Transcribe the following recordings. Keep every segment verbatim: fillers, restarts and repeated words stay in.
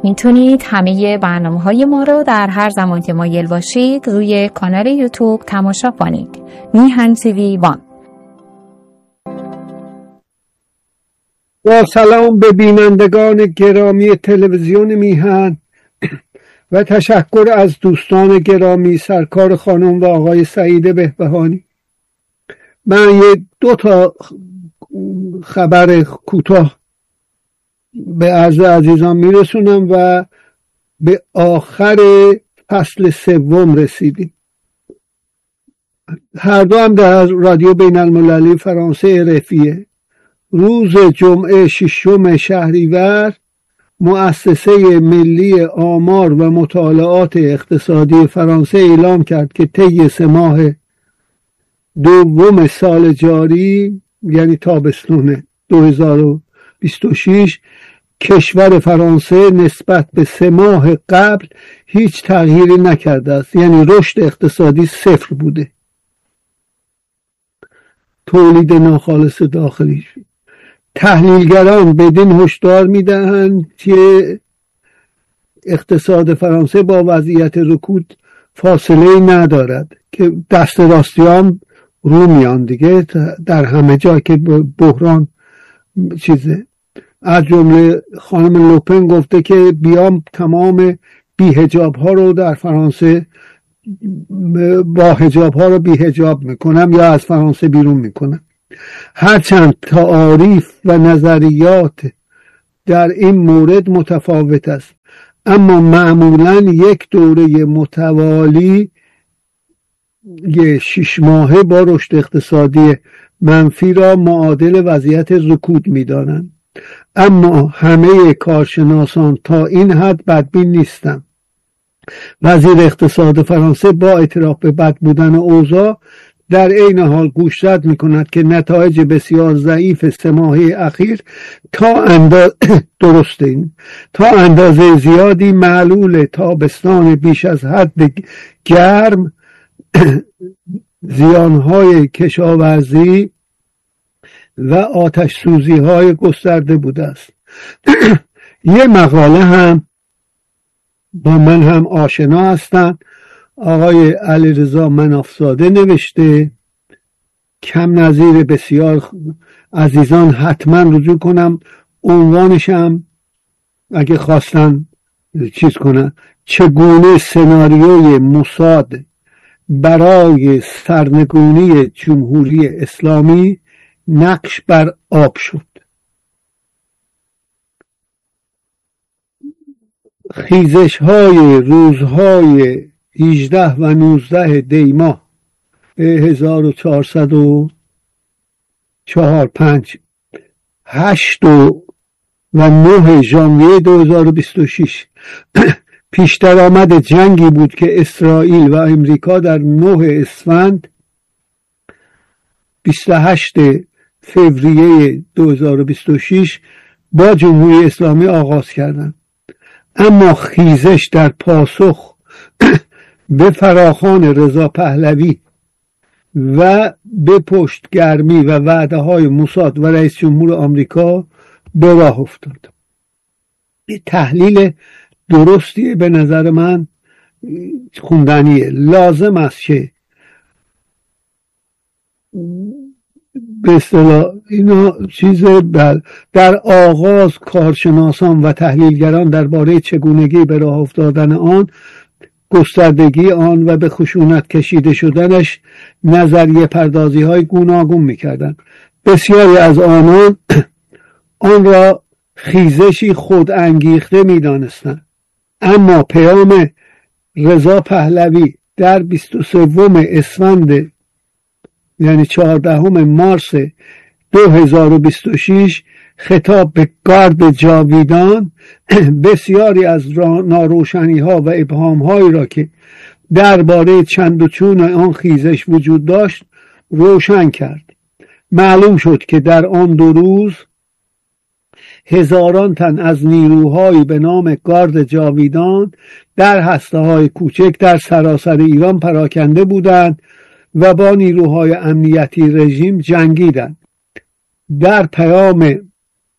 میتونید همه برنامه‌های ما رو در هر زمان که مایل باشید روی کانال یوتیوب تماشا کنید. میهن تیوی وان. با سلام به بینندگان گرامی تلویزیون میهن و تشکر از دوستان گرامی سرکار خانم و آقای سعید بهبهانی. من یه دو تا خبر کوتاه به عرض عزیزان میرسونم و به آخر فصل سوم رسیدیم. هر دو هم در رادیو بین المللی فرانسه رفیه. روز جمعه ششم شهریور مؤسسه ملی آمار و مطالعات اقتصادی فرانسه اعلام کرد که طی سه ماه دوم سال جاری، یعنی تابستون دو هزار و بیست و شش، کشور فرانسه نسبت به سه ماه قبل هیچ تغییری نکرده است، یعنی رشد اقتصادی صفر بوده. تولید ناخالص داخلی. تحلیلگران بدین هشدار میدهند که اقتصاد فرانسه با وضعیت رکود فاصله ندارد، که دست راستیان رو میان دیگه در همه جا که بحران چیزه. از جمله خانم لوپن گفته که بیام تمام بی‌حجاب ها رو در فرانسه با حجاب ها رو بی‌حجاب میکنم یا از فرانسه بیرون میکنم. هرچند تعاریف و نظریات در این مورد متفاوت است، اما معمولاً یک دوره متوالی یه شش ماهه با رشد اقتصادی منفی را معادل وضعیت رکود می‌دانند. اما همه کارشناسان تا این حد بدبین نیستند. وزیر اقتصاد فرانسه با اعتراف به بد بودن اوضاع در عین حال گوشزد می‌کند که نتایج بسیار ضعیف سه ماهه اخیر تا اندازه درسته این تا اندازه زیادی معلول تابستان بیش از حد گرم، زیانهای کشاورزی و آتش سوزی های گسترده بوده است. یه مقاله هم با من هم آشنا هستند، آقای علیرضا منافزاده نوشته، کم نظیر، بسیار عزیزان حتما رجوع کنم. عنوانش هم اگه خواستن چیز کنن، چگونه سناریوی موساد برای سرنگونی جمهوری اسلامی نقش بر آب شد. خیزش های روزهای هجده و نوزده دی ماه هزار و چهارصد و چهار پنج هشت و نه ژانویه دو هزار و بیست و شش پیش درآمد جنگی بود که اسرائیل و امریکا در نه اسفند بیست و هشتم فوریه دو هزار و بیست و شش با جمهوری اسلامی آغاز کردند. اما خیزش در پاسخ به فراخوان رضا پهلوی و به پشتگرمی و وعده های موساد و رئیس جمهور آمریکا به راه افتاد. تحلیل درستیه به نظر من، خوندنیه. لازم است که به اصطلاح اینا چیز در آغاز کارشناسان و تحلیلگران درباره چگونگی به راه افتادن آن، گستردگی آن و به خشونت کشیده شدنش نظریه پردازی های گوناگون میکردند. بسیاری از آنان آن را خیزشی خود انگیخته میدانستند، اما پیام رضا پهلوی در بیست و سوم اسفند، یعنی چهاردهم مارس دو هزار و بیست و شش، خطاب به گارد جاویدان بسیاری از ناروشنی ها و ابهام هایی را که درباره چند و چون آن خیزش وجود داشت روشن کرد. معلوم شد که در آن دو روز هزاران تن از نیروهایی به نام گارد جاویدان در هسته‌های کوچک در سراسر ایران پراکنده بودند و با نیروهای امنیتی رژیم جنگیدند. در پیام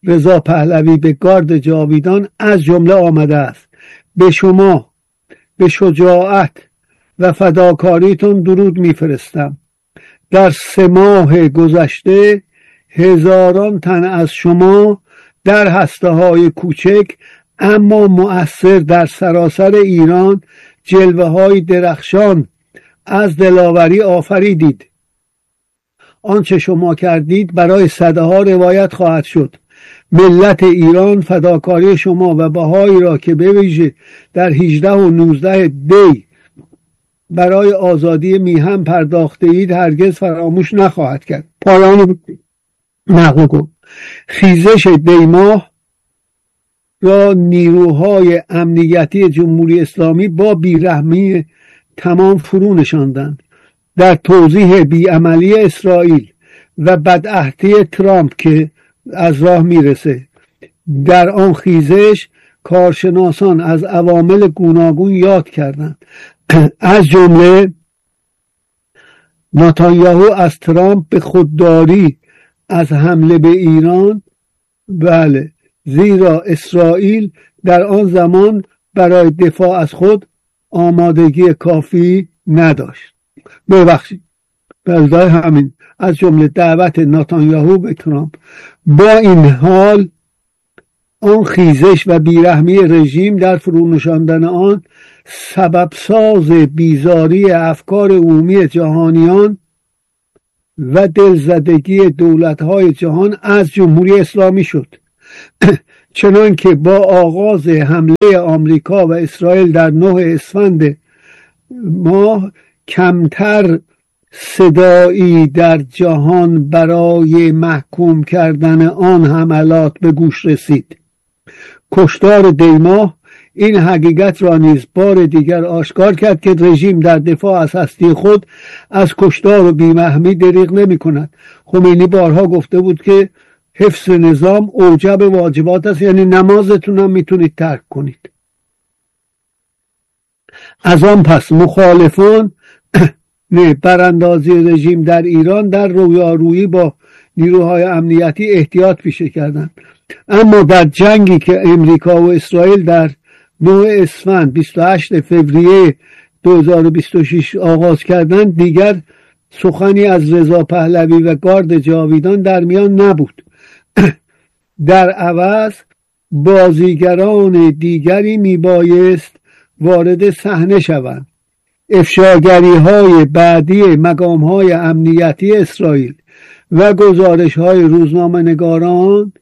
رضا پهلوی به گارد جاویدان از جمله آمده است: به شما، به شجاعت و فداکاریتون درود میفرستم. در سه ماه گذشته هزاران تن از شما در هسته های کوچک اما مؤثر در سراسر ایران جلوه های درخشان از دلاوری آفریدید. آنچه شما کردید برای صده ها روایت خواهد شد. ملت ایران فداکاری شما و بهایی را که به ویژه در هجده و نوزده دی برای آزادی میهن پرداخته اید هرگز فراموش نخواهد کرد. پایان نقل گفت: خیزش دی ماه را نیروهای امنیتی جمهوری اسلامی با بیرحمی تمام فرو نشاندند. در توضیح بیعملی اسرائیل و بدعهدی ترامپ که از راه میرسه، در آن خیزش کارشناسان از عوامل گوناگون یاد کردند، از جمله نتانیاهو از ترامپ به خودداری از حمله به ایران، بله، زیرا اسرائیل در آن زمان برای دفاع از خود آمادگی کافی نداشت. ببخشید، بلدای همین از جمله دعوت نتانیاهو به ترامپ. با این حال آن خیزش و بیرحمی رژیم در فرو نشاندن آن سبب ساز بیزاری افکار عمومی جهانیان و دلزدگی دولت‌های جهان از جمهوری اسلامی شد. چنان که با آغاز حمله آمریکا و اسرائیل در نه اسفند ماه کمتر صدایی در جهان برای محکوم کردن آن حملات به گوش رسید. کشتار دی ماه این حقیقت را نیز بار دیگر آشکار کرد که رژیم در دفاع از هستی خود از کشتار و بی‌رحمی دریغ نمی کند. خمینی بارها گفته بود که حفظ نظام اوجب واجبات است، یعنی نمازتون هم میتونید ترک کنید. از آن پس مخالفان نه براندازی رژیم در ایران در رویارویی با نیروهای امنیتی احتیاط پیشه کردند. اما در جنگی که امریکا و اسرائیل در نه اسفند بیست و هشتم فوریه دو هزار و بیست و شش آغاز کردند، دیگر سخنی از رضا پهلوی و گارد جاویدان در میان نبود. در عوض بازیگران دیگری میبایست وارد صحنه شوند. افشاگری های بعدی مقام های امنیتی اسرائیل و گزارش های روزنامه نگاران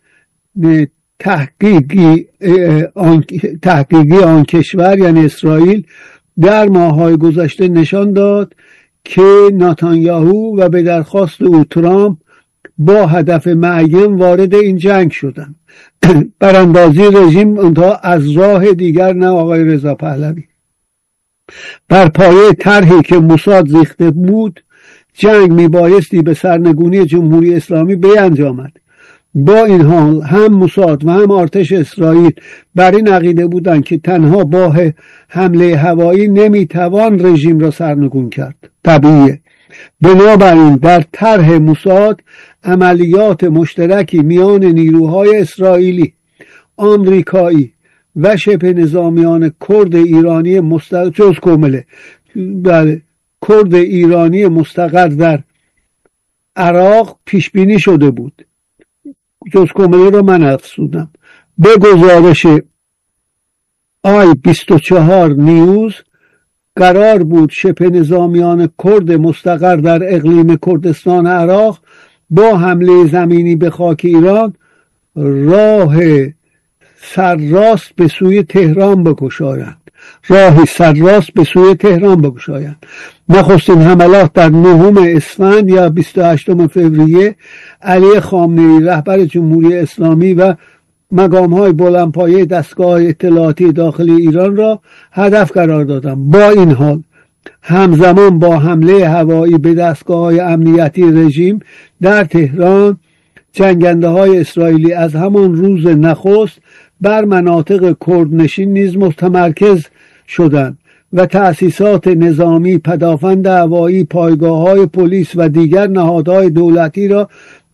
تحقیقی آن, تحقیقی آن کشور یعنی اسرائیل در ماه‌های گذشته نشان داد که نتانیاهو و به درخواست او ترامپ با هدف معین وارد این جنگ شدند. براندازی رژیم اونها از راه دیگر نه آقای رضا پهلوی. بر پایه طرحی که موساد ریخته بود، جنگ میبایستی به سرنگونی جمهوری اسلامی بیانجامد. با این حال هم موساد و هم ارتش اسرائیل بر این عقیده بودند که تنها با حمله هوایی نمیتوان رژیم را سرنگون کرد. طبیعیه. بنابراین در طرح موساد عملیات مشترکی میان نیروهای اسرائیلی، آمریکایی و شبه نظامیان کرد ایرانی مستقر جز کومله بله کرد ایرانی مستقر در عراق پیش بینی شده بود. جز کومله رو من افزودم. به گزارش آی بیست و چهار نیوز قرار بود شبه نظامیان کرد مستقر در اقلیم کردستان عراق با حمله زمینی به خاک ایران راه سرراست به سوی تهران بگشایند. راه سرراست به سوی تهران بگشایند. نخستین حملات در نهم اسفند یا بیست و هشتم فوریه علی خامنه‌ای رهبر جمهوری اسلامی و مقام‌های بلندپایه دستگاه اطلاعاتی داخلی ایران را هدف قرار دادند. با این حال همزمان با حمله هوایی به دستگاه‌های امنیتی رژیم در تهران، جنگنده‌های اسرائیلی از همان روز نخست بر مناطق کردنشین نیز متمرکز شدند و تأسیسات نظامی، پدافند هوایی، پایگاه‌های پلیس و دیگر نهادهای دولتی را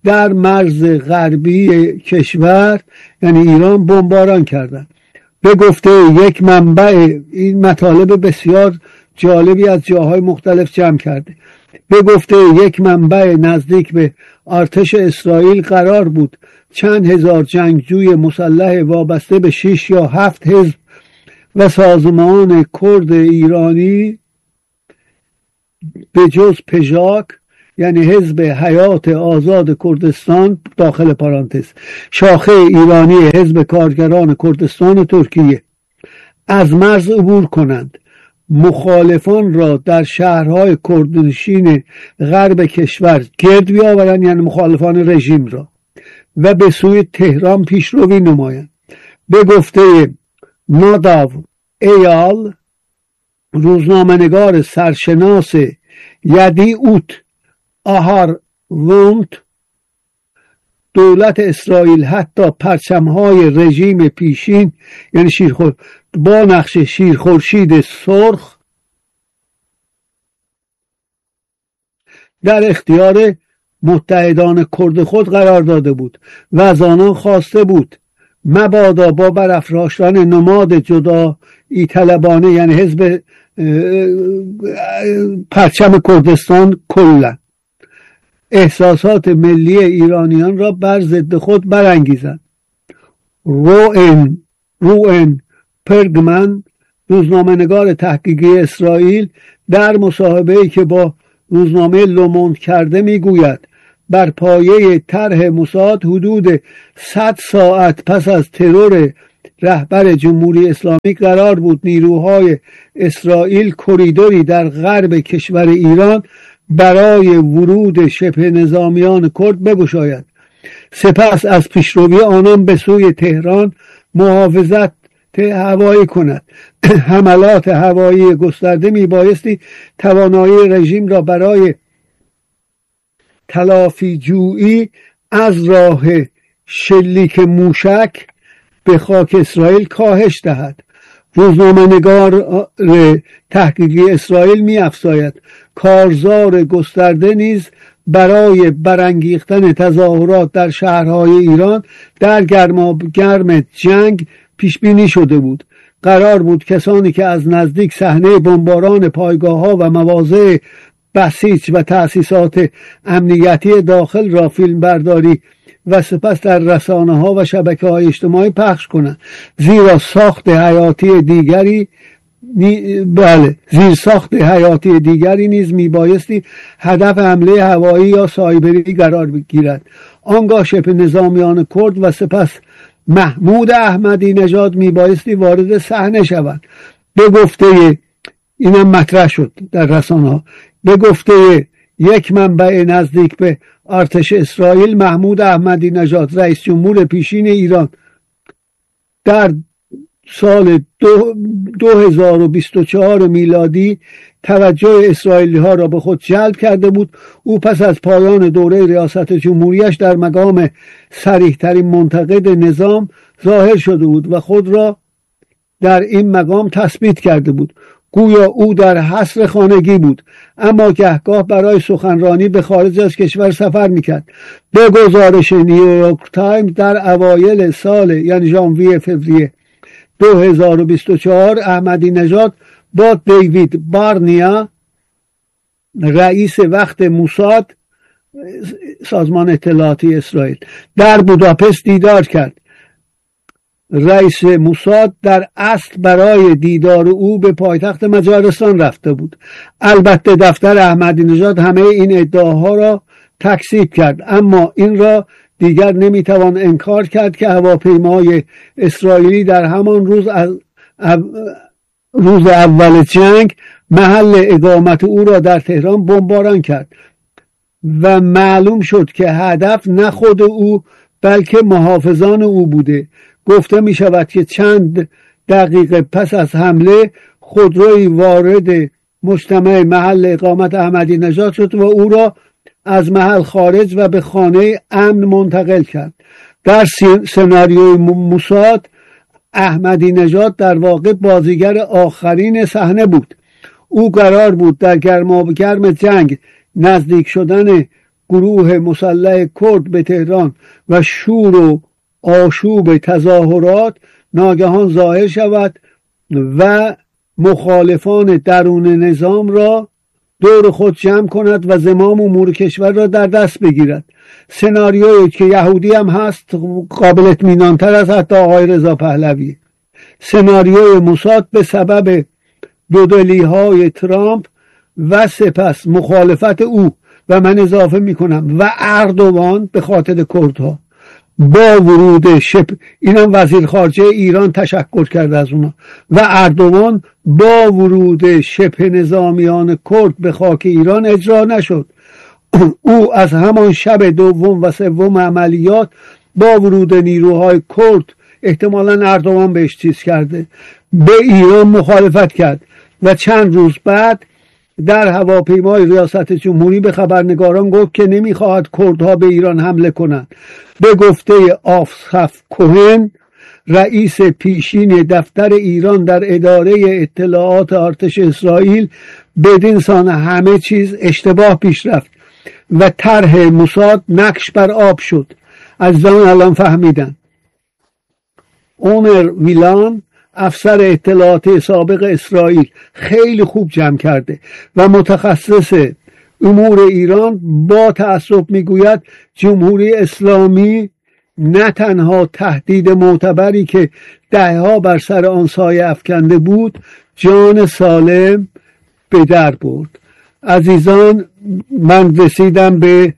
در مرز غربی کشور یعنی ایران بمباران کردند. به گفته یک منبع، این مطالب بسیار جالبی از جاهای مختلف جمع کرده، به گفته یک منبع نزدیک به ارتش اسرائیل قرار بود چند هزار جنگجوی مسلح وابسته به شش یا هفت حزب و سازمان کرد ایرانی به جز پژاک یعنی حزب حیات آزاد کردستان داخل پرانتز شاخه ایرانی حزب کارگران کردستان ترکیه از مرز عبور کنند، مخالفان را در شهرهای کردنشین غرب کشور گرد بیاورند، یعنی مخالفان رژیم را، و به سوی تهران پیشروی نمایند. به گفته ناداو ایال، روزنامه‌نگار سرشناس یدی اوت آهار وونت، دولت اسرائیل حتی پرچم‌های رژیم پیشین یعنی شیرخور با نقش شیرخورشید سرخ در اختیار متحدان کرد خود قرار داده بود و از آنان خواسته بود مبادا با برافراشتن نماد جدایی طلبانه یعنی حزب پرچم کردستان کلا احساسات ملی ایرانیان را بر ضد خود برانگیزند. روئن روئن پرگمن، روزنامه‌نگار تحقیقی اسرائیل، در مصاحبه‌ای که با روزنامه لوموند کرده میگوید بر پایه طرح موساد حدود صد ساعت پس از ترور رهبر جمهوری اسلامی قرار بود نیروهای اسرائیل کریدوری در غرب کشور ایران برای ورود شبه نظامیان کرد بگشاید، سپس از پیشروی آنان به سوی تهران محافظت هوایی کند. حملات هوایی گسترده می بایستی توانایی رژیم را برای تلافی جویی از راه شلیک موشک به خاک اسرائیل کاهش دهد. روزنامه‌نگار تحقیقی اسرائیل می افزاید کارزار گسترده نیز برای برانگیختن تظاهرات در شهرهای ایران در گرم جنگ پیش بینی شده بود. قرار بود کسانی که از نزدیک صحنه بمباران پایگاه‌ها و مواضع بسیج و تأسیسات امنیتی داخل را فیلم برداری و سپس در رسانه‌ها و شبکه‌های اجتماعی پخش کنند، زیرا ساخت حیاتی دیگری نی... بله زیر ساخت حیاتی دیگری نیز میبایستی هدف حمله هوایی یا سایبری قرار بگیرد. آنگاه شبه نظامیان کرد و سپس محمود احمدی نژاد میبایستی وارد صحنه شوند. به گفته اینم مطرح شد در رسانه‌ها، به گفته یک منبع نزدیک به ارتش اسرائیل، محمود احمدی نژاد رئیس جمهور پیشین ایران در سال دو, دو هزار و بیست و چهار میلادی توجه اسرائیلی ها را به خود جلب کرده بود. او پس از پایان دوره ریاست جمهوریش در مقام صریح ترین منتقد نظام ظاهر شده بود و خود را در این مقام تثبیت کرده بود. گویا او در حصر خانگی بود، اما گهگاه برای سخنرانی به خارج از کشور سفر میکرد. به گزارش نیویورک تایمز در اوایل سال یعنی ژانویه فوریه دو هزار و بیست و چهار احمدی نژاد با دیوید بارنیا رئیس وقت موساد سازمان اطلاعاتی اسرائیل در بوداپست دیدار کرد. رئیس موساد در اصل برای دیدار او به پایتخت مجارستان رفته بود. البته دفتر احمدی نژاد همه این ادعاها را تکذیب کرد، اما این را دیگر نمیتوان انکار کرد که هواپیمای اسرائیلی در همان روز از روز اول جنگ محل اقامت او را در تهران بمباران کرد و معلوم شد که هدف نه خود او بلکه محافظان او بوده. گفته می شود که چند دقیقه پس از حمله خودروی وارد مجتمع محل اقامت احمدی نژاد شد و او را از محل خارج و به خانه امن منتقل کرد. در سناریوی موساد احمدی نژاد در واقع بازیگر آخرین صحنه بود. او قرار بود در گرمابگرم جنگ نزدیک شدن گروه مسلح کرد به تهران و شور و آشوب تظاهرات ناگهان ظاهر شود و مخالفان درون نظام را دور خود جمع کند و زمام امور کشور را در دست بگیرد. سناریویی که یهودی هم هست، قابل اطمینان‌تر از حتی آقای رضا پهلوی. سناریوی موساد به سبب دودلی‌های ترامپ و سپس مخالفت او و من اضافه میکنم و اردوان به خاطر کردها با ورود شپ، اینم وزیر خارجه ایران تشکر کرده از اونا، و اردوان با ورود شبه نظامیان کرد به خاک ایران اجرا نشد. او از همان شب دوم و سوم عملیات با ورود نیروهای کرد، احتمالاً اردوان بهش چیز کرده، به ایران مخالفت کرد و چند روز بعد در هواپیمای ریاست جمهوری به خبرنگاران گفت که نمیخواهد کردها به ایران حمله کنند. به گفته آفسخف کوهن، رئیس پیشین دفتر ایران در اداره اطلاعات ارتش اسرائیل، بدین سان همه چیز اشتباه پیش رفت و طرح موساد نقش بر آب شد. عزیزان الان فهمیدن. عمر ویلان، افسر اطلاعات سابق اسرائیل، خیلی خوب جمع کرده و متخصص امور ایران، با تأسف میگوید جمهوری اسلامی نه تنها تهدید معتبری که دهها بر سر آن سایه افکنده بود، جان سالم به در برد. عزیزان، من رسیدم به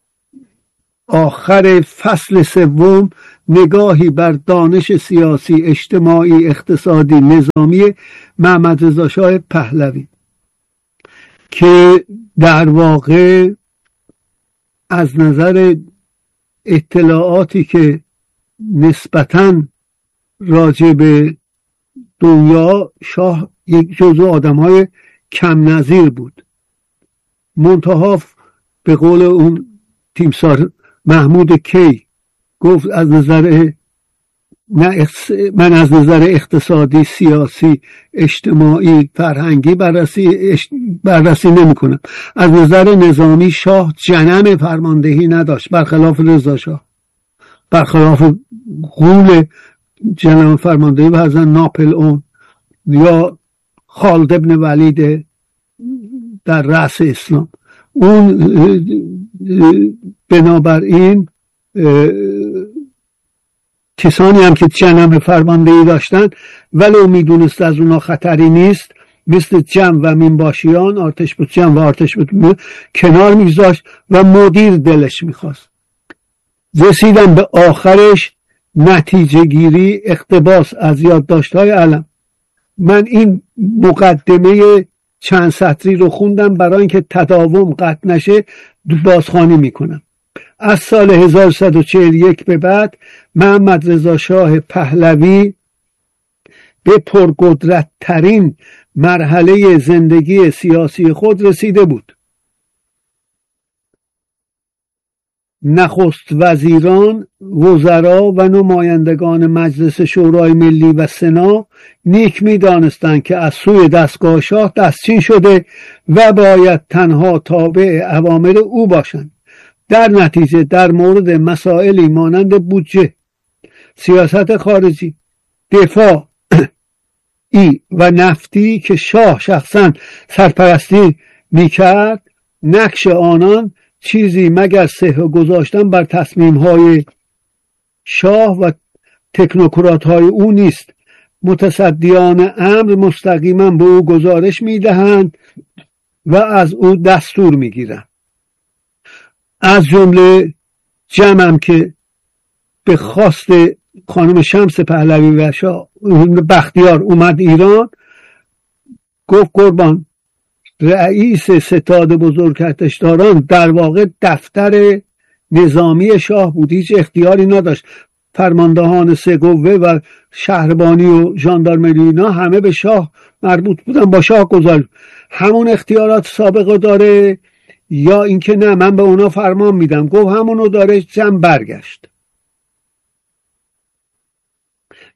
آخر فصل سوم، نگاهی بر دانش سیاسی، اجتماعی، اقتصادی، نظامی محمد رضا شاه پهلوی که در واقع از نظر اطلاعاتی که نسبتاً راجع به دنیا، شاه یک جزو آدم‌های کم نظیر بود. منتها به قول اون تیمسار محمود کی گفت از نظر نه من از نظر اقتصادی، سیاسی، اجتماعی، فرهنگی بررسی بررسی نمی کنم. از نظر نظامی شاه جنم فرماندهی نداشت، برخلاف رضا شاه، برخلاف غول جنم فرماندهی و حضرت ناپل اون یا خالد ابن ولید در رأس اسلام. اون بنابراین کسانی هم که جنم فرماندهی داشتن ولو میدونست از اونا خطری نیست، مثل جم و مینباشیان، آرتش بود جم و آرتش بود، کنار میگذاشت و مدیر دلش میخواست. رسیدم به آخرش، نتیجه گیری، اقتباس از یادداشت‌های علم. من این مقدمه چند سطری رو خوندم برای اینکه تداوم قطع نشه، بازخوانی میکنم. از سال هزار و صد و چهل و یک به بعد محمد رضا شاه پهلوی به پرقدرت ترین مرحله زندگی سیاسی خود رسیده بود. نخست وزیران، وزرا و نمایندگان مجلس شورای ملی و سنا نیک می دانستند که از سوی دستگاه شاه دستچین شده و باید تنها تابع اوامر او باشند. در نتیجه در مورد مسائلی مانند بودجه، سیاست خارجی، دفاع ای و نفتی که شاه شخصا سرپرستی میکرد، نقش آنان چیزی مگر سهه گذاشتن بر تصمیم‌های شاه و تکنوکرات‌های او نیست. متصدیان امر مستقیما به او گزارش میدهند و از او دستور میگیرند. از جمله جمعم که به خواست خانم شمس پهلوی و شاه بختیار اومد ایران، گفت قربان، رئیس ستاد بزرگکتشداران در واقع دفتر نظامی شاه بود، هیچ اختیاری نداشت. فرماندهان سه قوه و شهربانی و ژاندارمری اینا همه به شاه مربوط بودن، با شاه گذار. همون اختیارات سابقه داره یا اینکه نه من به اونا فرمان میدم؟ گفت همونو داره. جمع برگشت.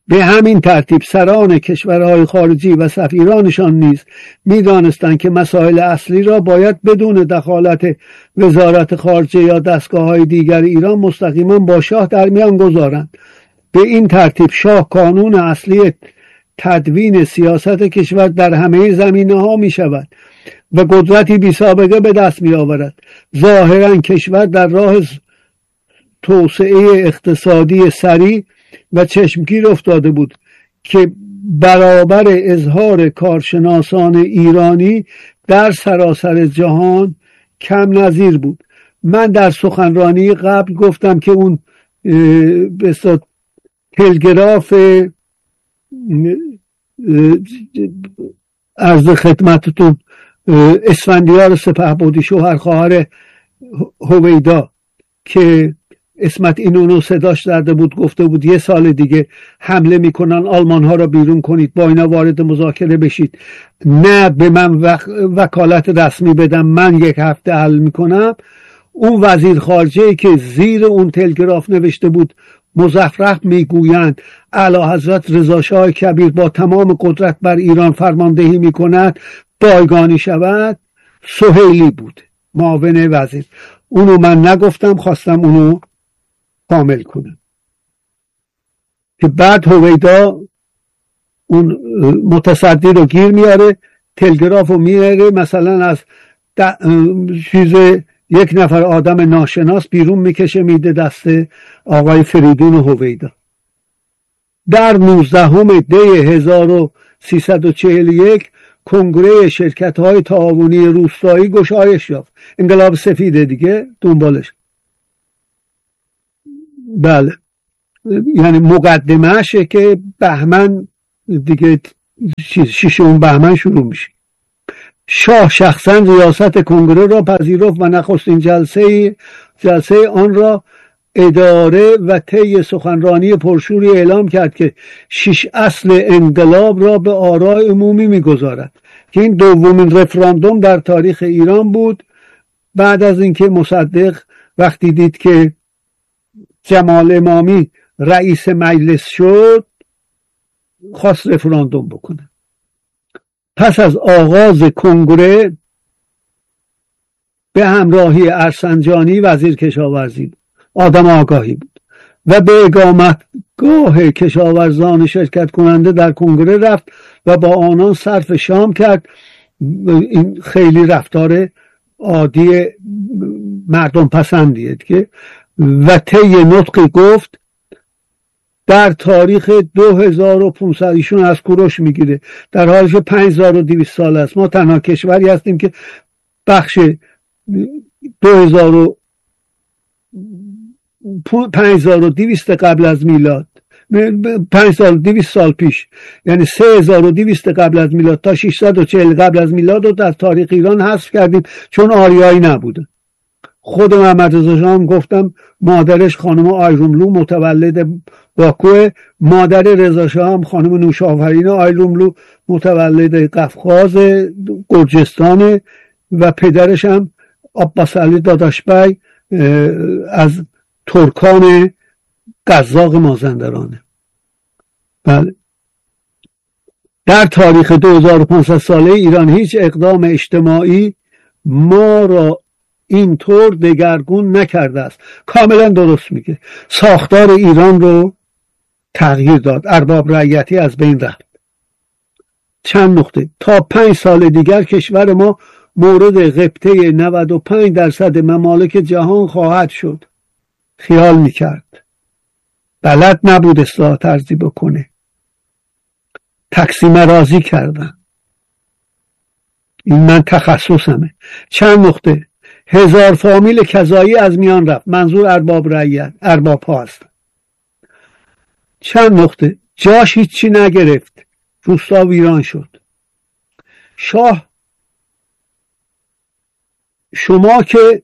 به همین ترتیب سران کشورهای خارجی و سفیرانشان نیز می‌دانستند که مسائل اصلی را باید بدون دخالت وزارت خارجه یا دستگاه‌های دیگر ایران مستقیما با شاه در میان گذارند. به این ترتیب شاه کانون اصلی تدوین سیاست کشور در همه زمینه‌ها می‌شود و قدرتی بی سابقه به دست می‌آورد. ظاهراً کشور در راه توسعه اقتصادی سریع و چشمگیر افتاده بود که برابر اظهار کارشناسان ایرانی در سراسر جهان کم نظیر بود. من در سخنرانی قبل گفتم که اون به تلگراف عرض خدمتتون اسفندیار سپهبدی شوهر خواهر هویدا که اسمت اینونو صداش درده بود، گفته بود یه سال دیگه حمله میکنن، آلمان ها را بیرون کنید، با اینا وارد مذاکره بشید، نه به من وک... وکالت رسمی بدم، من یک هفته حل میکنم. اون وزیر خارجه که زیر اون تلگراف نوشته بود مزفرق میگویند اعلی حضرت رضا شاه کبیر با تمام قدرت بر ایران فرماندهی میکند، بایگانی شود، سهیلی بود، معاون وزیر. اونو من نگفتم، خواستم اونو کامل کنم که بعد هویدا اون متصدی رو گیر میاره، تلگراف رو میاره، مثلا از چیز یک نفر آدم ناشناس بیرون میکشه میده دست آقای فریدون هویدا. در نوزدهم دی هزار و سیصد و چهل و یک کنگره شرکت‌های تعاونی روستایی گشایش یافت. انقلاب سفید دیگه دنبالش. بله، یعنی مقدمه‌شه که بهمن دیگه ششم بهمن شروع میشه. شاه شخصا ریاست کنگره را پذیرفت و نخستین جلسه جلسه آن را اداره و طی سخنرانی پرشوری اعلام کرد که شش اصل انقلاب را به آراء عمومی میگذارد که این دومین رفراندوم در تاریخ ایران بود. بعد از اینکه مصدق وقتی دید که جمال امامی رئیس مجلس شد خواست رفراندوم بکنه. پس از آغاز کنگره به همراهی ارسنجانی وزیر کشاورزی بود، آدم آگاهی بود و به اقامتگاه کشاورزان شرکت کننده در کنگره رفت و با آنان صرف شام کرد. این خیلی رفتار عادی مردم پسندیه که و طی نطقی گفت در تاریخ دو هزار و پانصد، ایشون از کوروش میگیره، در حالی که پنج هزار و دویست سال است ما تنها کشوری هستیم که بخش دو هزار و پنج هزار و دویست قبل از میلاد، پنج هزار و دویست سال پیش، یعنی سه هزار و دویست قبل از میلاد تا ششصد و چهل قبل از میلاد رو در تاریخ ایران حذف کردیم چون آریایی نبوده. خود محمد رضا شاه هم گفتم مادرش خانم آیروملو متولد باکوه، مادر رضا شاه هم خانم نوشافرین آیروملو متولد قفقاز گرجستان و پدرش هم عباس علی داداشبی از ترکان قزاق مازندرانه. بله. در تاریخ دو هزار و پانصد ساله ایران هیچ اقدام اجتماعی ما را اینطور دگرگون نکرده است. کاملا درست میگه. ساختار ایران رو تغییر داد. ارباب رعیتی از بین رفت. چند نقطه. تا پنج سال دیگر کشور ما مورد غبطه نود و پنج درصد ممالک جهان خواهد شد. خیال میکرد. بلد نبود اصلاحات ارضی بکنه. تقسیم راضی کردن. این من تخصصمه. چند نقطه. هزار فامیل کذایی از میان رفت. منظور ارباب رعیت، ارباب ها هست. چند نقطه. جاش هیچی نگرفت. روستا ویران شد. شاه شما که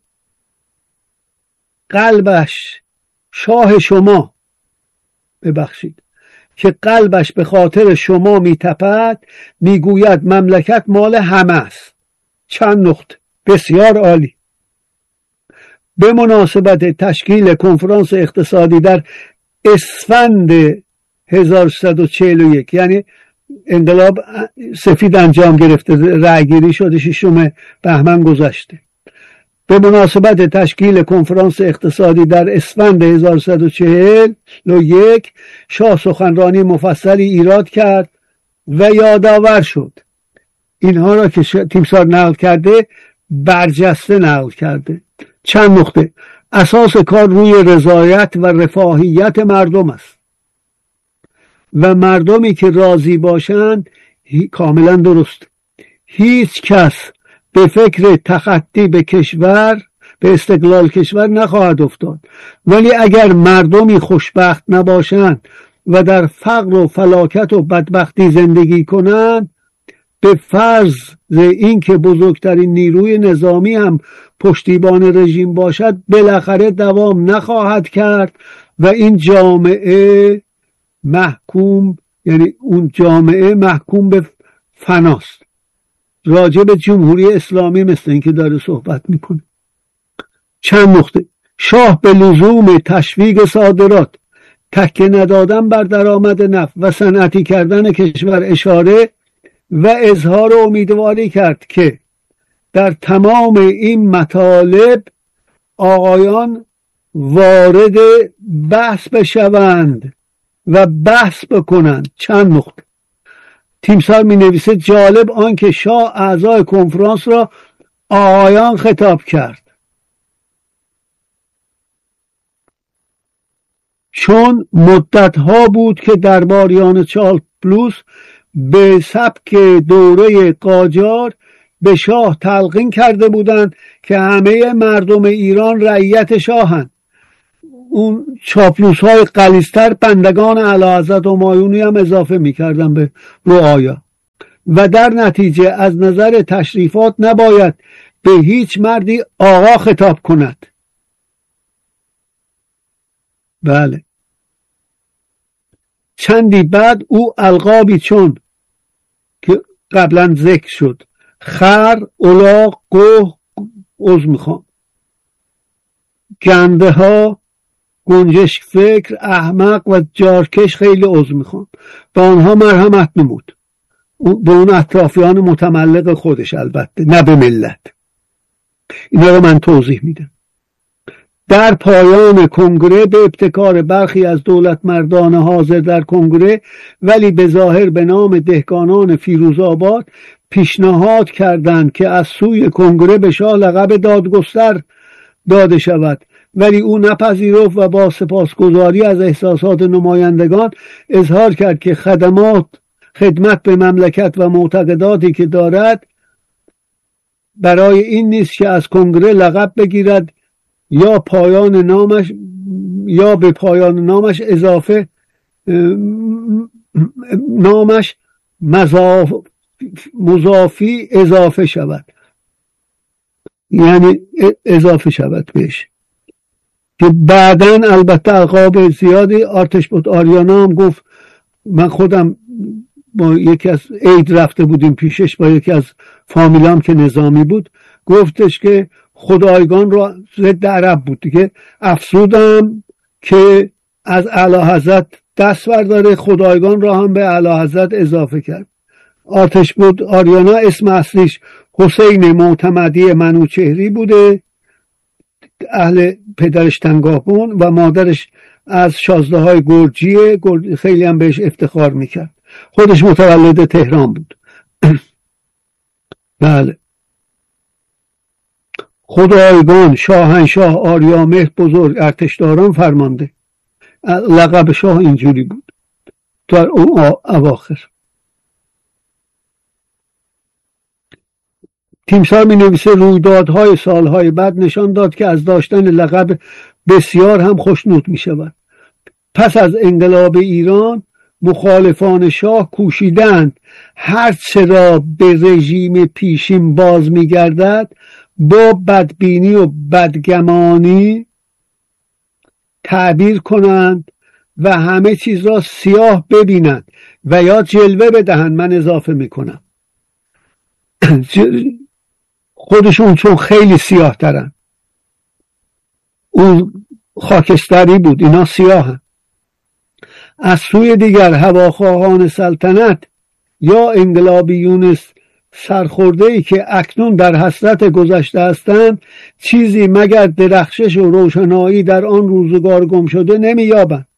قلبش شاه شما ببخشید که قلبش به خاطر شما میتپد میگوید مملکت مال همه است. چند نقطه. بسیار عالی. به مناسبت تشکیل کنفرانس اقتصادی در اسفند هزار و سیصد و چهل و یک، یعنی انقلاب سفید انجام گرفته، رأیگیری شده ششم بهمن گذشته. به مناسبت تشکیل کنفرانس اقتصادی در اسفند هزار و سیصد و چهل و یک شاه سخنرانی مفصلی ایراد کرد و یادآور شد. اینها را که تیمسار نقل کرده برجسته نقل کرده. چند نقطه: اساس کار روی رضایت و رفاهیت مردم است و مردمی که راضی باشند کاملا درست. هیچ کس به فکر تخطی به کشور، به استقلال کشور نخواهد افتاد، ولی اگر مردمی خوشبخت نباشند و در فقر و فلاکت و بدبختی زندگی کنند، به فرض این که بزرگترین نیروی نظامی هم پشتیبان رژیم باشد بالاخره دوام نخواهد کرد و این جامعه محکوم، یعنی اون جامعه محکوم به فناست. راجع به جمهوری اسلامی مثل این که داره صحبت میکنه. چند نقطه: شاه به لزوم تشویق صادرات، تکیه ندادن بر درآمد نفت و صنعتی کردن کشور اشاره و اظهار امیدواری کرد که در تمام این مطالب آقایان وارد بحث بشوند و بحث بکنند. چند نقطه: تیمسار می نویسه جالب آنکه شاه اعضای کنفرانس را آقایان خطاب کرد، چون مدتها بود که درباریان چاپلوس به سبک دوره قاجار به شاه تلقین کرده بودند که همه مردم ایران رعیت شاهند. اون چاپلوس های غلیظتر بندگان اعلیحضرت همایونی هم اضافه میکردن به رعایا و در نتیجه از نظر تشریفات نباید به هیچ مردی آقا خطاب کند. بله. چندی بعد او القابی چون که قبلا ذکر شد، خر، الاغ، گوه، عذر میخوام، گنده ها، گنجشک فکر، احمق و جارکش، خیلی عذر میخوام، به آنها مرحمت نمود، به اون اطرافیان متملق خودش، البته نه به ملت. اینا رو من توضیح میدم. در پایان کنگره به ابتکار برخی از دولت مردان حاضر در کنگره ولی به ظاهر به نام دهقانان فیروزآباد پیشنهاد کردند که از سوی کنگره به شاه لقب دادگستر داده شود، ولی او نپذیرفت و با سپاسگزاری از احساسات نمایندگان اظهار کرد که خدمات خدمت به مملکت و معتقداتی که دارد برای این نیست که از کنگره لقب بگیرد یا پایان نامش یا به پایان نامش اضافه نامش مضاف مضافی اضافه شود، یعنی اضافه شود بهش، که بعداً البته القاب زیادی. آرتشبد آریانا هم گفت، من خودم با یکی از عید رفته بودیم پیشش با یکی از فامیلام که نظامی بود، گفتش که خدایگان را ضد عرب بود دیگه، افسودم که از اعلیحضرت دست برداره، خدایگان را هم به اعلیحضرت اضافه کرد. آرتشبد آریانا اسم اصلیش حسین معتمدی منوچهری بوده، اهل پدرش تنگاهبون و مادرش از شازده های گرجیه، خیلی هم بهش افتخار میکرد. خودش متولد تهران بود. بله. خدایگان شاهنشاه آریامهر بزرگ ارتشداران فرمانده، لقب شاه اینجوری بود در اون اواخر. تیمسار می نویسه رویدادهای سالهای بعد نشان داد که از داشتن لقب بسیار هم خوشنود می شود. پس از انقلاب ایران مخالفان شاه کوشیدند هر چه را به رژیم پیشین باز می گردد با بدبینی و بدگمانی تعبیر کنند و همه چیز را سیاه ببینند و یا جلوه بدهند. من اضافه می کنم خودشون چون خیلی سیاه ترن، اون خاکستری بود، اینا سیاه هن. از سوی دیگر هواخواهان سلطنت یا انقلابیون سرخورده‌ای که اکنون در حسرت گذشته هستند چیزی مگر درخشش و روشنایی در آن روزگار گم شده نمی‌یابند.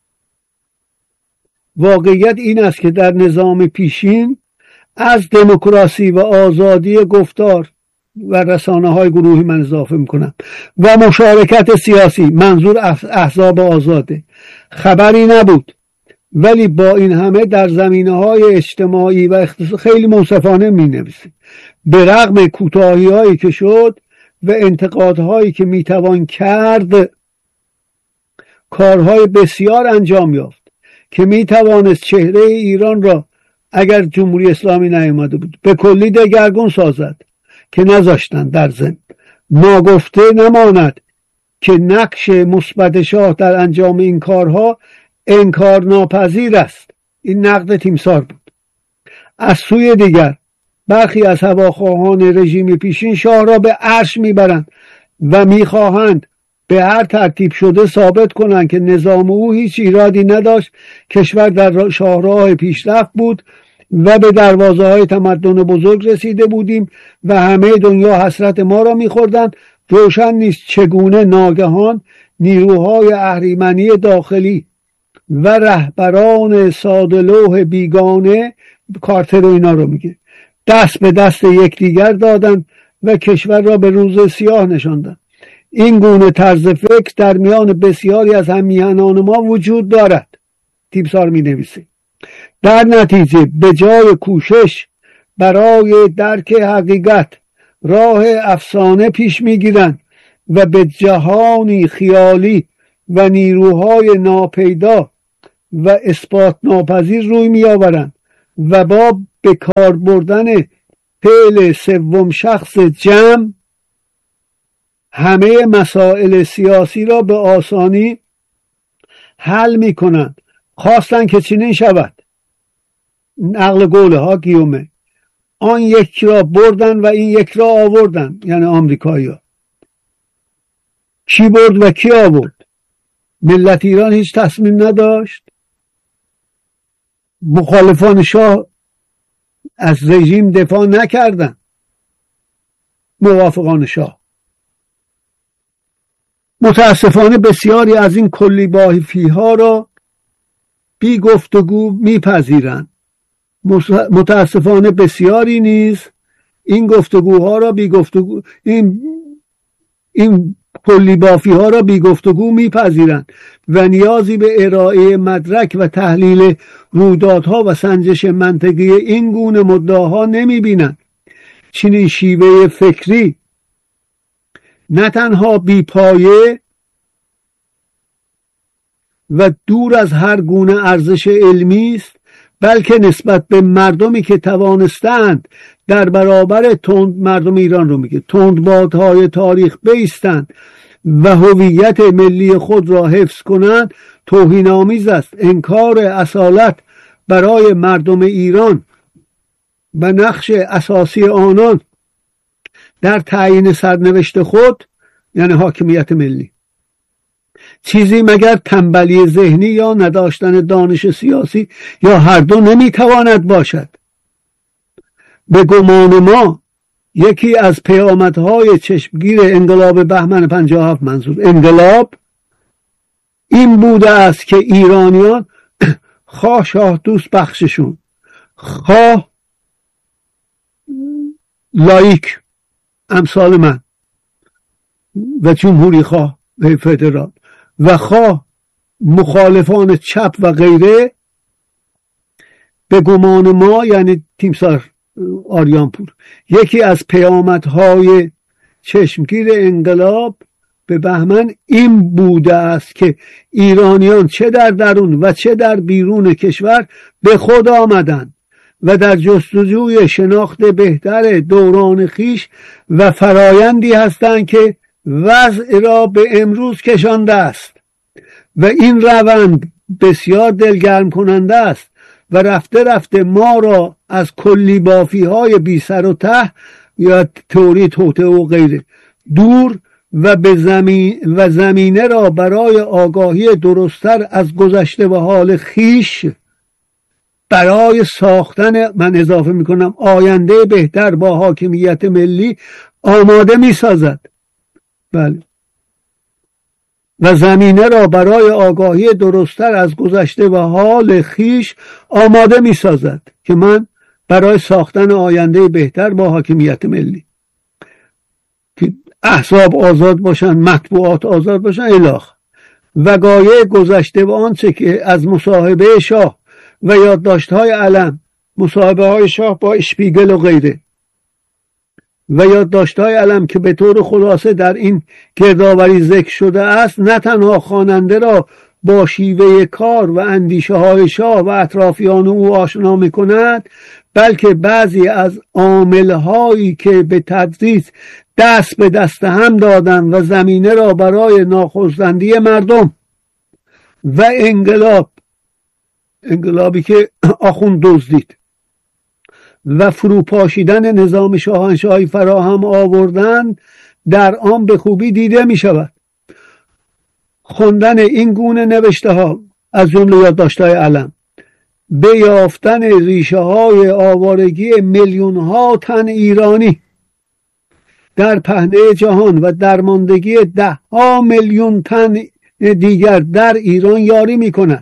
واقعیت این است که در نظام پیشین از دموکراسی و آزادی گفتار و رسانه های گروهی من اضافه میکنم و مشارکت سیاسی، منظور احزاب آزاده، خبری نبود. ولی با این همه در زمینه های اجتماعی و اقتصادی خیلی منصفانه می نویسید. به رغم کوتاهی هایی که شد و انتقادهایی که می توان کرد، کارهای بسیار انجام یافت که می توانست چهره ایران را اگر جمهوری اسلامی نیامده بود به کلی دگرگون سازد که نذاشتن. در ضمن ناگفته نماند که نقش مثبت شاه در انجام این کارها انکار ناپذیر است. این نقد تیمسار بود. از سوی دیگر برخی از هواخواهان رژیم پیشین شاه را به عرش میبرند و میخواهند به هر ترتیب شده ثابت کنند که نظام او هیچ ایرادی نداشت، کشور در شاهراه پیشرفت بود و به دروازه های تمدن بزرگ رسیده بودیم و همه دنیا حسرت ما را میخوردند. روشن نیست چگونه ناگهان نیروهای اهریمنی داخلی و رهبران ساده‌لوح بیگانه، کارتر و اینا رو میگه، دست به دست یکدیگر دادند و کشور را به روز سیاه نشاندند. این گونه طرز فکر در میان بسیاری از همیهنان ما وجود دارد. تیمسار می نویسه در نتیجه به جای کوشش برای درک حقیقت راه افسانه پیش می گیرند و به جهانی خیالی و نیروهای ناپیدا و اثبات ناپذیر روی می آورند و با به کار بردن فعل سوم شخص جمع همه مسائل سیاسی را به آسانی حل می کنند. خواستن که چنین شود. نقل قوله ها گیومه، آن یک را بردن و این یک را آوردن، یعنی آمریکایی ها. کی برد و کی آورد؟ ملت ایران هیچ تصمیم نداشت. مخالفان شاه از رژیم دفاع نکردن، موافقان شاه. متاسفانه بسیاری از این کلی بافی ها را بی گفتگو میپذیرند. متاسفانه بسیاری نیز این گفتگوها را بی گفتگو این این کلی بافی ها را بی گفتگو میپذیرند و نیازی به ارائه مدرک و تحلیل رویدادها و سنجش منطقی این گونه مدعاها نمیبینند. چنین شیوه فکری نه تنها بی پایه و دور از هر گونه ارزش علمی است، بلکه نسبت به مردمی که توانستند در برابر تند مردم ایران رو میگه تندبادهای تاریخ بایستند و هویت ملی خود را حفظ کنند توهین آمیز است. انکار اصالت برای مردم ایران و نقش اساسی آنان در تعیین سرنوشت خود، یعنی حاکمیت ملی، چیزی مگر تنبلی ذهنی یا نداشتن دانش سیاسی یا هر دو نمیتواند باشد. به گمان ما یکی از پیامدهای چشمگیر انقلاب بهمن پنجاه و هفت، منظور انقلاب، این بوده است که ایرانیان خواه شاه دوست بخششون، خواه لایک امثال من و جمهوری خواه و فدرال و خواه مخالفان چپ و غیره، به گمان ما، یعنی تیمسار آریانپور، یکی از پیامدهای چشمگیر انقلاب به بهمن این بوده است که ایرانیان چه در درون و چه در بیرون کشور به خود آمدند و در جستجوی شناخت بهتر دوران خیش و فرایندی هستند که وضع را به امروز کشانده است و این روند بسیار دلگرم کننده است و رفته رفته ما را از کلی بافی های بی سر و ته یا تئوری توطئه و غیره دور و به زمین و زمینه را برای آگاهی درستتر از گذشته و حال خیش، برای ساختن، من اضافه میکنم، آینده بهتر با حاکمیت ملی آماده میسازد. بله. و زمینه را برای آگاهی درستتر از گذشته و حال خیش آماده میسازد که من برای ساختن آینده بهتر با حاکمیت ملی، که احزاب آزاد باشن، مطبوعات آزاد باشن الاخ، وقایع گذشته و آنچه که از مصاحبه شاه و یادداشت‌های علم، مصاحبه های شاه با اشپیگل و غیره و یادداشت‌های علم که به طور خلاصه در این گردآوری ذکر شده است، نه تنها خواننده را با شیوه کار و اندیشه های شاه و اطرافیان او آشنا می‌کند، بلکه بعضی از عامل‌هایی که به تدریج دست به دست هم دادن و زمینه را برای ناخرسندی مردم و انقلاب، انقلابی که آخوند دزدید و فروپاشیدن نظام شاهنشاهی فراهم آوردن، در آن به خوبی دیده می شود. خواندن این گونه نوشته ها از جمله یادداشت‌های علم به یافتن ریشه های آوارگی میلیون ها تن ایرانی در پهنه جهان و درماندگی ده ها میلیون تن دیگر در ایران یاری می کند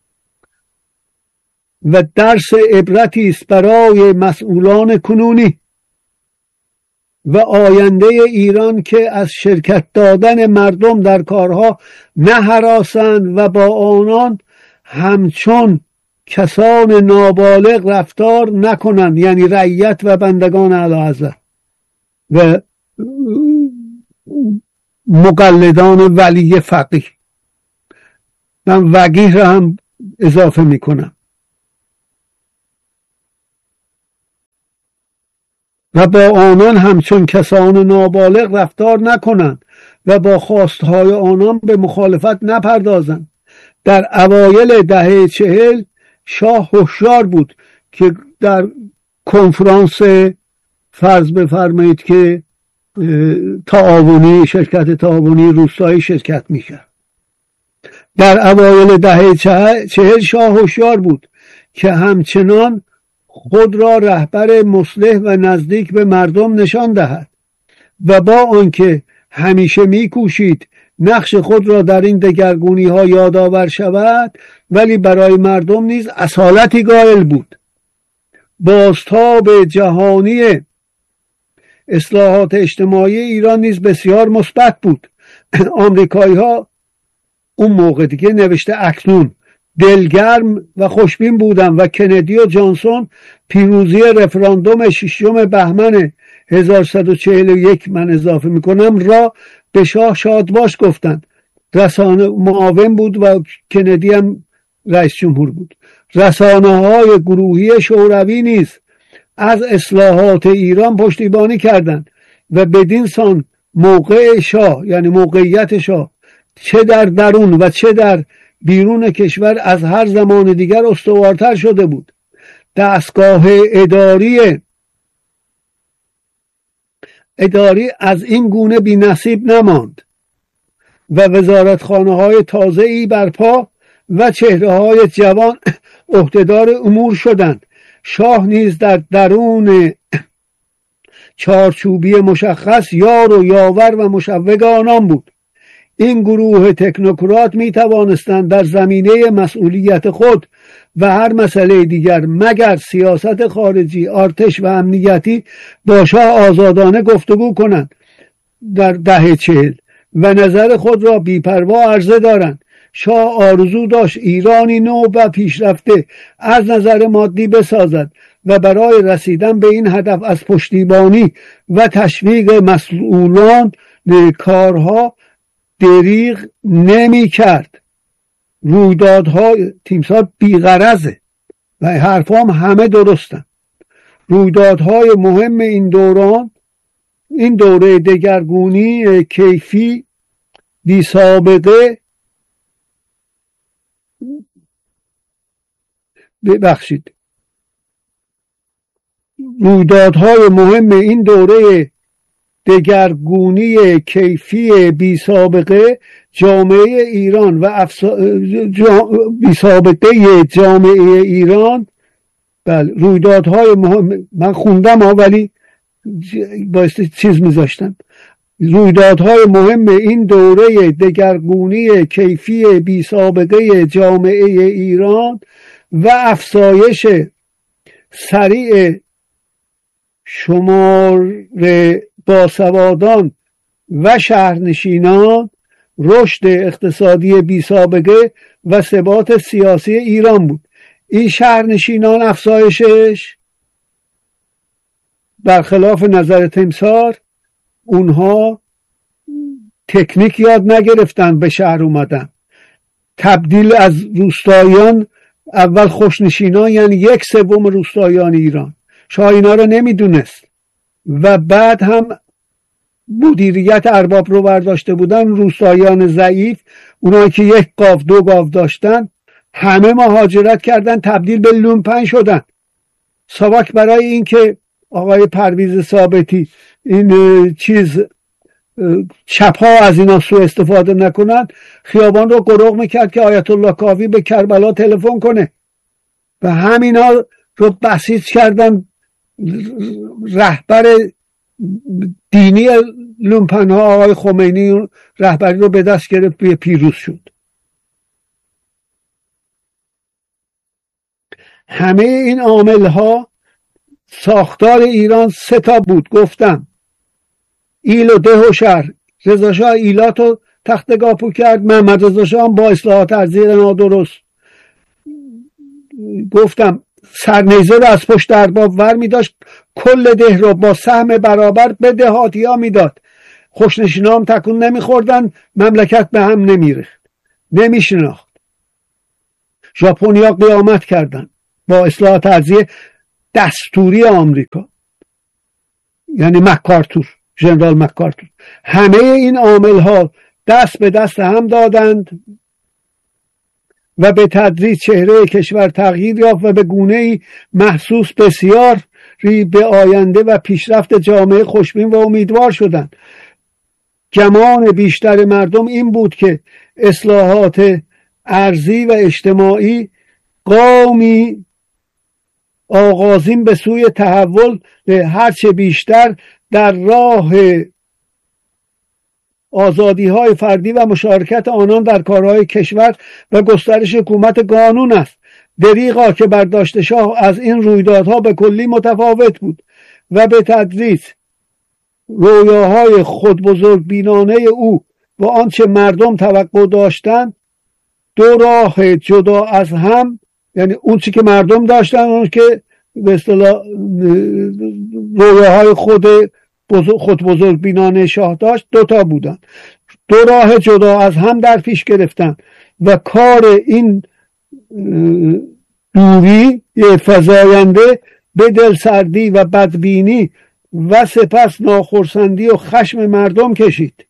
و درس عبرتی است برای مسئولان کنونی و آینده ایران که از شرکت دادن مردم در کارها نه هراسند و با آنان همچون کسان نابالغ رفتار نکنند، یعنی رعیت و بندگان اعلیحضرت و مقلدان ولی فقیه. من وقیه را هم اضافه می کنم. و با آنان همچون کسان نابالغ رفتار نکنند و با خواستهای آنان به مخالفت نپردازند. در اوایل دهه چهل شاه هوشیار بود که در کنفرانس، فرض بفرمایید که تعاونی، شرکت تعاونی روستایی شرکت میکرد. در اوایل دهه چهل شاه هوشیار بود که همچنان خود را رهبر مصلح و نزدیک به مردم نشان دهد و با آنکه همیشه میکوشید نقش خود را در این دگرگونی ها یادآور شود، ولی برای مردم نیز اصالتی قائل بود. بازتاب جهانی اصلاحات اجتماعی ایران نیز بسیار مثبت بود. آمریکایی ها اون موقع دیگه نوشته اکنون دلگرم و خوشبین بودند و کندی و جانسون پیروزی رفراندوم ششم بهمن هزار و صد و چهل و یک من اضافه میکنم را به شاه شادباش گفتند. رسانه معاون بود و کندی هم رئیس جمهور بود. رسانه های گروهی شوروی نیز از اصلاحات ایران پشتیبانی کردند و بدین سان موقع شاه، یعنی موقعیت شاه، چه در درون و چه در بیرون کشور از هر زمان دیگر استوارتر شده بود. دستگاه اداری اداری از این گونه بی نصیب نماند و وزارتخانه های تازه‌ای برپا و چهره های جوان عهدهدار امور شدند. شاه نیز در درون چارچوبی مشخص یار و یاور و مشوق آنان بود. این گروه تکنوکرات می توانستند در زمینه مسئولیت خود و هر مسئله دیگر مگر سیاست خارجی، ارتش و امنیتی با شاه آزادانه گفتگو کنند در دهه چهل و نظر خود را بی‌پروا عرضه دارند. شاه آرزو داشت ایرانی نو و پیشرفته از نظر مادی بسازد و برای رسیدن به این هدف از پشتیبانی و تشویق مسئولان کارها دریغ نمی کرد. رویدادهای تیمسار بیغرضه و حرفام همه درستن. رویدادهای مهم این دوران، این دوره دگرگونی کیفی بی سابقه، ببخشید رویدادهای مهم این دوره دگرگونی کیفی بی سابقه جامعه ایران و افسا... جا... بی سابقه جامعه ایران. بله رویدادهای مهم من خوندم ها، ولی بایستی چیز میذاشتم. رویدادهای مهم این دوره دگرگونی کیفی بی سابقه جامعه ایران و افزایش سریع شمار باسوادان و شهرنشینان، رشد اقتصادی بی سابقه و ثبات سیاسی ایران بود. این شهرنشینان افزایشش برخلاف نظر تمسار اونها تکنیک یاد نگرفتن به شهر اومدن. تبدیل از روستاییان، اول خوشنشینان یعنی یک سوم روستاییان ایران، شاه اینا رو نمیدونست و بعد هم مدیریت ارباب رو برداشته بودن. روستاییان ضعیف، اونایی که یک گاو دو گاو داشتن، همه مهاجرت کردن، تبدیل به لومپن شدن. ساواک برای این که آقای پرویز ثابتی این چیز چپ ها از اینا سوء استفاده نکنن، خیابان رو گروغ میکرد که آیت الله کاوی به کربلا تلفن کنه و همینا رو بسیج کردن. رهبر دینی لومپن ها آقای خمینی رهبری رو به دست گرفت، پیروز شد. همه این عامل ها ساختار ایران سه تا بود. گفتم ایل و ده و شهر. رضا شاه ایلات رو تخت گاپو کرد، محمد رضا شاه با اصلاحات ارضی نادرست. گفتم سرنیزه رو از پشت ارباب ور می داشت، کل ده رو با سهم برابر به دهاتی ها می داد. خوشنشینا هم تکون نمی خوردن، مملکت به هم نمی ریخت، نمی شناخت. ژاپنیا قیامت کردن با اصلاحات ارضی دستوری آمریکا، یعنی مکارتور، ژنرال مکارتور. همه این عامل ها دست به دست هم دادند و به تدریج چهره کشور تغییر یافت و به گونه‌ای محسوس بسیار به آینده و پیشرفت جامعه خوشبین و امیدوار شدند. گمان بیشتر مردم این بود که اصلاحات ارضی و اجتماعی قومی آغازین به سوی تحول هرچه بیشتر در راه آزادی های فردی و مشارکت آنان در کارهای کشور و گسترش حکومت قانون است. دریغا که برداشت شاه از این رویدادها به کلی متفاوت بود و به تدریج رویاهای خود بزرگ بینانه او و آنچه مردم توقع داشتند دو راه جدا از هم، یعنی اون چی که مردم داشتن، اون که به اصطلاح رویاهای خود بزرگ خود بزرگ بینانه شاه داشت، دوتا بودن. دو راه جدا از هم در پیش گرفتن و کار این دوری فزاینده به دلسردی و بدبینی و سپس ناخرسندی و خشم مردم کشید.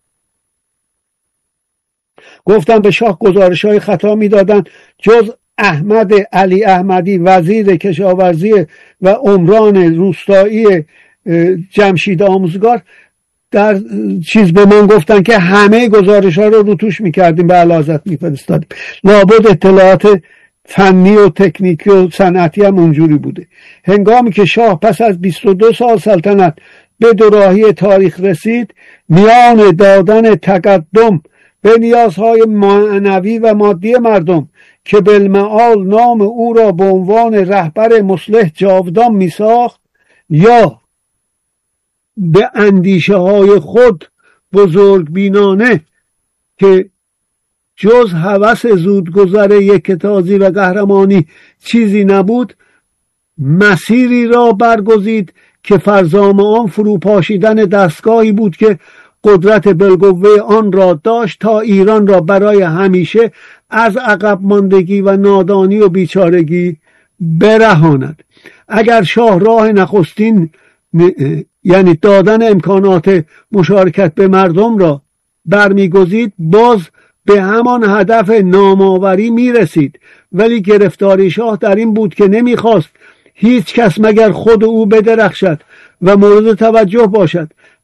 گفتم به شاه گزارش های خطا می دادن. جز احمد علی احمدی وزیر کشاورزی و عمران روستایی جمشید آموزگار در چیز به من گفتن که همه گزارش ها رو رو توش میکردیم، به علازت میفرستادیم. لابد اطلاعات فنی و تکنیکی و صنعتی هم اونجوری بوده. هنگامی که شاه پس از بیست و دو سال سلطنت به دوراهی تاریخ رسید، میان دادن تقدم به نیازهای معنوی و مادی مردم که بالمعال نام او را به عنوان رهبر مصلح جاودان میساخت، یا به اندیشه های خود بزرگ بینانه که جز هوس زودگذر یکتازی و قهرمانی چیزی نبود، مسیری را برگزید که فرزام آن فروپاشیدن دستگاهی بود که قدرت بالقوه آن را داشت تا ایران را برای همیشه از عقب ماندگی و نادانی و بیچارگی برهاند. اگر شاه راه نخستین یعنی دادن امکانات مشارکت به مردم را برمیگزید، باز به همان هدف نامآوری میرسید. ولی گرفتاری شاه در این بود که نمیخواست هیچ کس مگر خود او بدرخشد و مورد توجه باشد.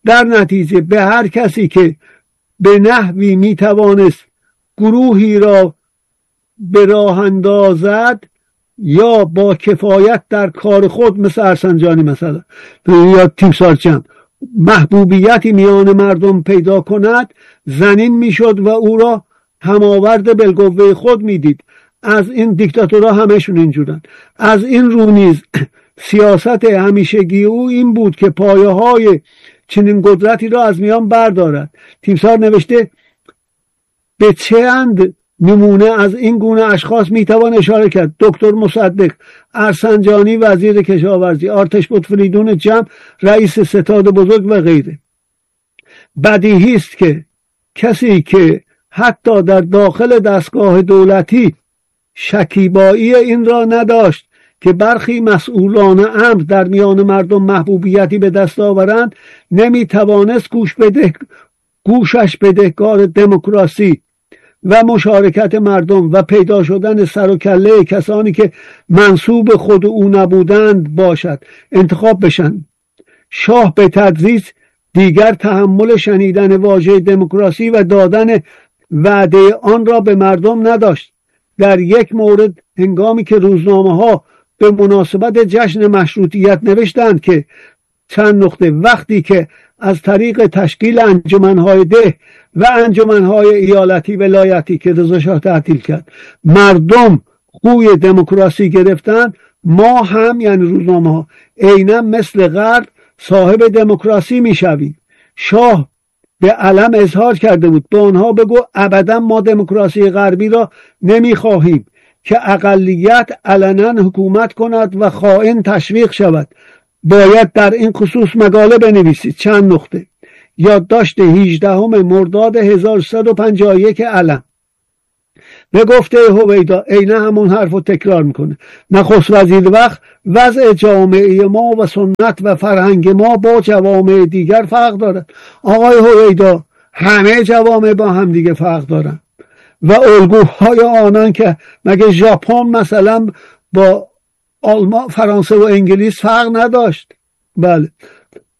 در نتیجه به هر کسی که به نحوی میتوانست گروهی را به راه اندازد یا با کفایت در کار خود، مثل ارسنجانی مثلا یا تیمسار جمع، محبوبیتی میان مردم پیدا کند، زنین میشد و او را هماورد بالقوه خود میدید. از این دیکتاتورها همشون اینجورن. از این رو نیز سیاست همیشگی او این بود که پایه های چنین قدرتی را از میان بردارد. تیمسار نوشته به چند نمونه از این گونه اشخاص میتوان اشاره کرد: دکتر مصدق، ارسنجانی وزیر کشاورزی، آرتش بوتفریدون جمع رئیس ستاد بزرگ و غیره. بدیهی است که کسی که حتی در داخل دستگاه دولتی شکیبایی این را نداشت که برخی مسئولان امر در میان مردم محبوبیتی به دست آورند، نمیتوانست گوش بده گوشش بدهکار دموکراسی و مشارکت مردم و پیدا شدن سر و کله کسانی که منسوب خود او نبودند باشد. انتخاب بشن. شاه به تدریج دیگر تحمل شنیدن واژه دموکراسی و دادن وعده آن را به مردم نداشت. در یک مورد هنگامی که روزنامه ها به مناسبت جشن مشروطیت نوشتند که چند نقطه وقتی که از طریق تشکیل انجمنهای ده و انجمنهای ایالتی ولایتی که رضا شاه تعطیل کرد مردم خوی دموکراسی گرفتند، ما هم یعنی روزنامه ها عیناً مثل غرب صاحب دموکراسی میشویم. شاه به علم اظهار کرده بود به آنها بگو ابدا ما دموکراسی غربی را نمیخواهیم که اقلیت علنا حکومت کند و خائن تشویق شود. باید در این خصوص مقاله بنویسید. چند نقطه. یادداشت هجدهم مرداد هزار و سیصد و پنجاه و یک علم. به گفته هویدا عین همون حرف رو تکرار میکنه. نخست وزیر وقت وضع جامعه ما و سنت و فرهنگ ما با جوامع دیگر فرق دارد. آقای هویدا، همه جوامع با هم دیگه فرق دارن و الگوهای آنان که مگه ژاپن مثلا با آلمان، فرانسه و انگلیس فرق نداشت؟ بله.